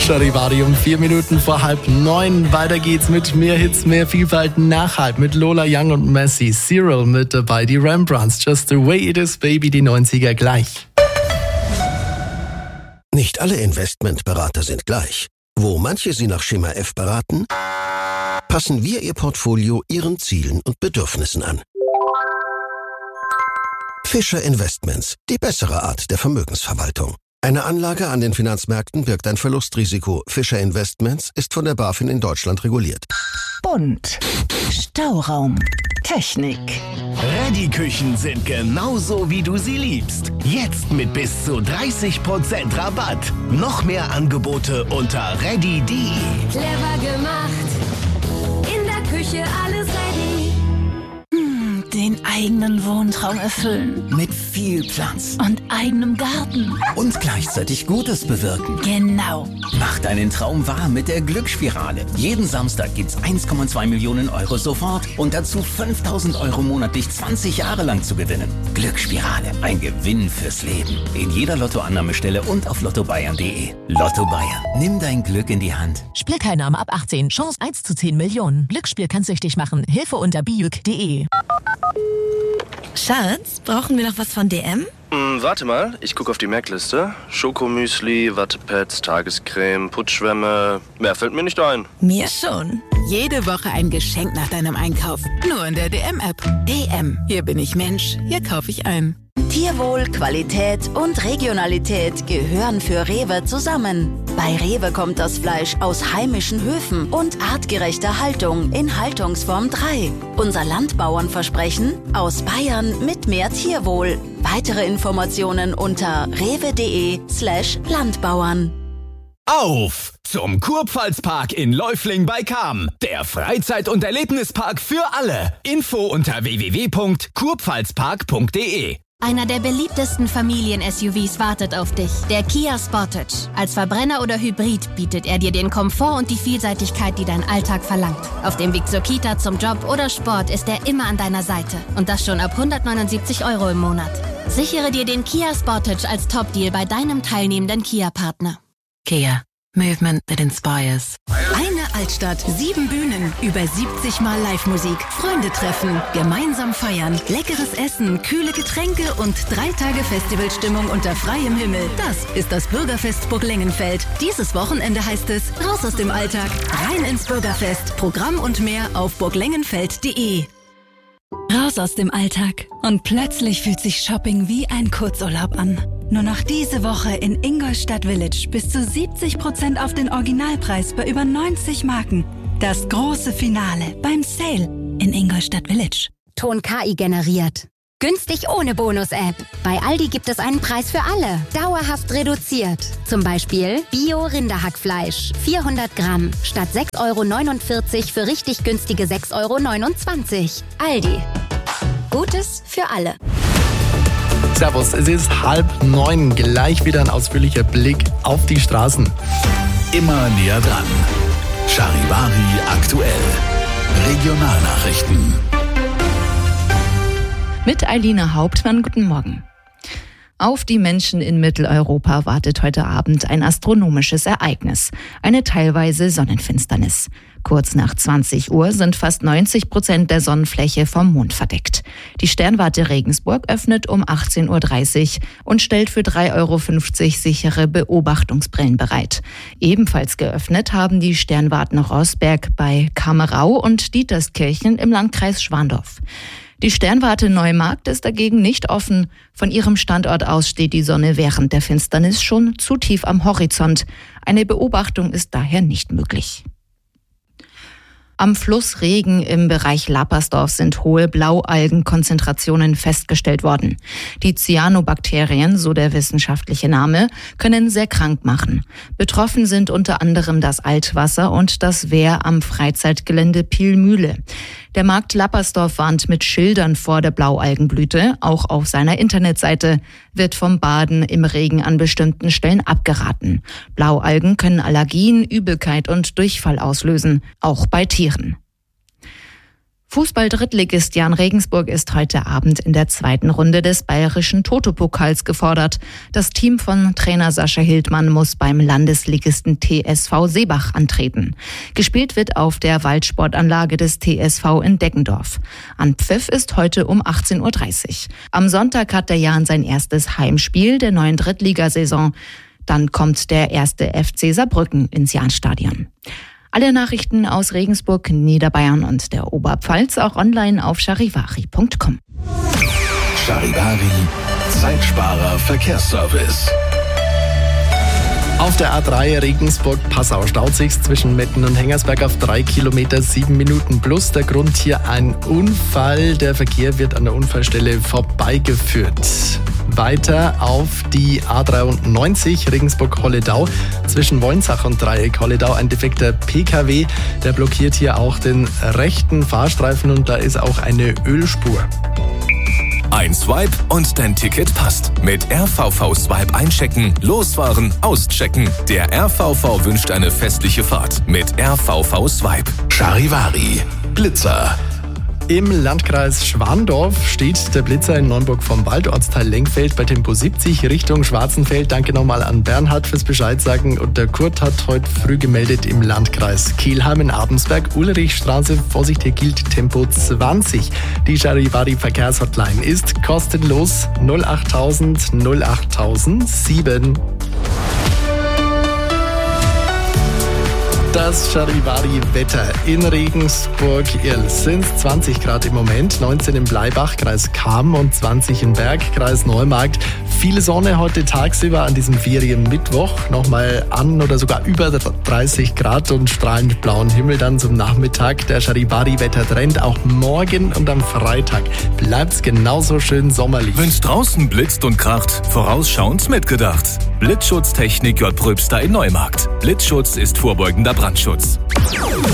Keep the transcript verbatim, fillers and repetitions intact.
Charivari um vier Minuten vor halb neun. Weiter geht's mit mehr Hits, mehr Vielfalt nach halb mit Lola Young und Messi. Cyril mit dabei, die Rembrandts, Just the Way It Is, Baby, die neunziger gleich. Nicht alle Investmentberater sind gleich. Wo manche Sie nach Schema F beraten, passen wir Ihr Portfolio Ihren Zielen und Bedürfnissen an. Fischer Investments, die bessere Art der Vermögensverwaltung. Eine Anlage an den Finanzmärkten birgt ein Verlustrisiko. Fischer Investments ist von der BaFin in Deutschland reguliert. Bunt, Stauraum, Technik. Ready-Küchen sind genauso, wie du sie liebst. Jetzt mit bis zu dreißig Prozent Rabatt. Noch mehr Angebote unter ready punkt de. Clever gemacht, in der Küche alles ready. Hm, den eigenen Wohntraum erfüllen. Mit viel Platz. Und eigenem Garten. Und gleichzeitig Gutes bewirken. Genau. Mach deinen Traum wahr mit der Glücksspirale. Jeden Samstag gibt's eins Komma zwei Millionen Euro sofort und dazu fünftausend Euro monatlich zwanzig Jahre lang zu gewinnen. Glücksspirale, ein Gewinn fürs Leben. In jeder Lottoannahmestelle und auf lotto bayern punkt de. Lotto Bayern, nimm dein Glück in die Hand. Spielteilnahme ab achtzehn, Chance eins zu zehn Millionen. Glücksspiel kann süchtig machen. Hilfe unter bijuk punkt de. Schatz, brauchen wir noch was von D M? Hm, warte mal, ich gucke auf die Merkliste. Schokomüsli, Wattepads, Tagescreme, Putzschwämme. Mehr fällt mir nicht ein. Mir schon. Jede Woche ein Geschenk nach deinem Einkauf. Nur in der D M-App. D M. Hier bin ich Mensch. Hier kaufe ich ein. Tierwohl, Qualität und Regionalität gehören für Rewe zusammen. Bei Rewe kommt das Fleisch aus heimischen Höfen und artgerechter Haltung in Haltungsform drei. Unser Landbauernversprechen: aus Bayern mit mehr Tierwohl. Weitere Informationen unter rewe punkt de slash Landbauern. Auf zum Kurpfalzpark in Läufling bei Cham. Der Freizeit- und Erlebnispark für alle. Info unter w w w punkt kurpfalzpark punkt de. Einer der beliebtesten Familien-S U Vs wartet auf dich. Der Kia Sportage. Als Verbrenner oder Hybrid bietet er dir den Komfort und die Vielseitigkeit, die dein Alltag verlangt. Auf dem Weg zur Kita, zum Job oder Sport ist er immer an deiner Seite. Und das schon ab hundertneunundsiebzig Euro im Monat. Sichere dir den Kia Sportage als Top-Deal bei deinem teilnehmenden Kia-Partner. Kia. Movement that inspires. Eine Altstadt, sieben Bühnen, über siebzig Mal Live-Musik, Freunde treffen, gemeinsam feiern, leckeres Essen, kühle Getränke und drei Tage Festivalstimmung unter freiem Himmel. Das ist das Bürgerfest Burg Lengenfeld. Dieses Wochenende heißt es raus aus dem Alltag, rein ins Bürgerfest. Programm und mehr auf burg lengenfeld punkt de. Raus aus dem Alltag. Und plötzlich fühlt sich Shopping wie ein Kurzurlaub an. Nur noch diese Woche in Ingolstadt Village bis zu siebzig Prozent auf den Originalpreis bei über neunzig Marken. Das große Finale beim Sale in Ingolstadt Village. Ton K I generiert. Günstig ohne Bonus-App. Bei Aldi gibt es einen Preis für alle. Dauerhaft reduziert. Zum Beispiel Bio-Rinderhackfleisch. vierhundert Gramm. Statt sechs Euro neunundvierzig für richtig günstige sechs Euro neunundzwanzig. Aldi. Gutes für alle. Servus, es ist halb neun. Gleich wieder ein ausführlicher Blick auf die Straßen. Immer näher dran. Charivari aktuell. Regionalnachrichten. Mit Eilina Hauptmann, guten Morgen. Auf die Menschen in Mitteleuropa wartet heute Abend ein astronomisches Ereignis, eine teilweise Sonnenfinsternis. Kurz nach zwanzig Uhr sind fast neunzig Prozent der Sonnenfläche vom Mond verdeckt. Die Sternwarte Regensburg öffnet um achtzehn Uhr dreißig und stellt für drei Euro fünfzig sichere Beobachtungsbrillen bereit. Ebenfalls geöffnet haben die Sternwarten Rossberg bei Kamerau und Dieterskirchen im Landkreis Schwandorf. Die Sternwarte Neumarkt ist dagegen nicht offen. Von ihrem Standort aus steht die Sonne während der Finsternis schon zu tief am Horizont. Eine Beobachtung ist daher nicht möglich. Am Fluss Regen im Bereich Lappersdorf sind hohe Blaualgenkonzentrationen festgestellt worden. Die Cyanobakterien, so der wissenschaftliche Name, können sehr krank machen. Betroffen sind unter anderem das Altwasser und das Wehr am Freizeitgelände Pielmühle. Der Markt Lappersdorf warnt mit Schildern vor der Blaualgenblüte. Auch auf seiner Internetseite wird vom Baden im Regen an bestimmten Stellen abgeraten. Blaualgen können Allergien, Übelkeit und Durchfall auslösen, auch bei Tieren. Fußball-Drittligist Jan Regensburg ist heute Abend in der zweiten Runde des bayerischen Toto-Pokals gefordert. Das Team von Trainer Sascha Hildmann muss beim Landesligisten T S V Seebach antreten. Gespielt wird auf der Waldsportanlage des T S V in Deggendorf. Anpfiff ist heute um achtzehn Uhr dreißig. Am Sonntag hat der Jan sein erstes Heimspiel der neuen Drittligasaison. Dann kommt der erste F C Saarbrücken ins Jahnstadion. Alle Nachrichten aus Regensburg, Niederbayern und der Oberpfalz auch online auf charivari punkt com. Charivari, Zeitsparer Verkehrsservice. Auf der A drei Regensburg-Passau staut sich's zwischen Metten und Hengersberg auf drei Kilometer, sieben Minuten plus. Der Grund hier ein Unfall. Der Verkehr wird an der Unfallstelle vorbeigeführt. Weiter auf die A dreiundneunzig Regensburg-Holledau zwischen Wolnsach und Dreieck Holledau ein defekter P K W. Der blockiert hier auch den rechten Fahrstreifen und da ist auch eine Ölspur. Ein Swipe und dein Ticket passt. Mit R V V Swipe einchecken, losfahren, auschecken. Der R V V wünscht eine festliche Fahrt mit R V V Swipe. Charivari, Blitzer. Im Landkreis Schwandorf steht der Blitzer in Neunburg vom Wald, Ortsteil Lenkfeld, bei Tempo siebzig Richtung Schwarzenfeld. Danke nochmal an Bernhard fürs Bescheid sagen. Und der Kurt hat heute früh gemeldet im Landkreis Kelheim in Abensberg, Ulrichstraße. Vorsicht, hier gilt Tempo zwanzig. Die Charivari Verkehrshotline ist kostenlos null achttausend null achttausend sieben. Das Charivari-Wetter in Regensburg. Es sind zwanzig Grad im Moment, neunzehn im Bleibach, Kreis Cham und zwanzig im Berg, Kreis Neumarkt. Viel Sonne heute tagsüber an diesem Ferienmittwoch. Nochmal an oder sogar über dreißig Grad und strahlend blauen Himmel dann zum Nachmittag. Der Charivari-Wettertrend auch morgen und am Freitag bleibt's genauso schön sommerlich. Wenn's draußen blitzt und kracht, vorausschauend mitgedacht. Blitzschutztechnik J. Pröbster in Neumarkt. Blitzschutz ist vorbeugender Brandschutz.